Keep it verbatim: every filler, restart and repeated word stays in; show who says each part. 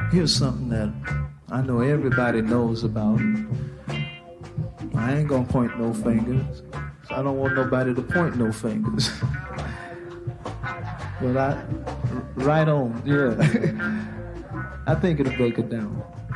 Speaker 1: Here's something that I know everybody knows about. I ain't gonna point no fingers. I don't want nobody to point no fingers. But I, right on, yeah. I think it'll break it down.